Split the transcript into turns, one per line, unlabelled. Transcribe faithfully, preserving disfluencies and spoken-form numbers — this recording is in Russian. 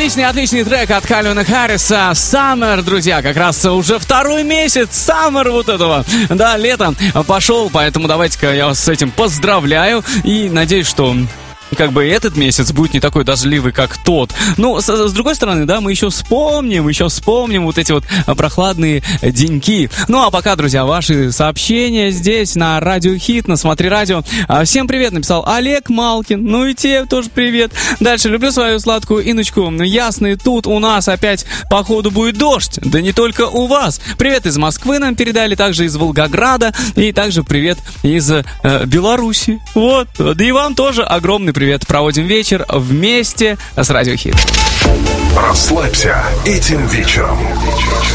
Отличный, отличный трек от Кальвина Харриса «Summer», друзья, как раз уже второй месяц Summer вот этого. Да, лето пошел, поэтому давайте-ка я вас с этим поздравляю и надеюсь, что... как бы этот месяц будет не такой дождливый, как тот. Ну, с, с другой стороны, да, мы еще вспомним, еще вспомним вот эти вот прохладные деньки. Ну, а пока, друзья, ваши сообщения здесь на Радио Хит, на Смотри Радио. Всем привет, написал Олег Малкин. Ну и тебе тоже привет. Дальше, люблю свою сладкую Инночку. Ясный, тут у нас опять, походу, будет дождь. Да не только у вас. Привет из Москвы нам передали, также из Волгограда. И также привет из э, Беларуси. Вот, да и вам тоже огромный привет. Проводим вечер вместе с Радио Хит.
Расслабься этим вечером.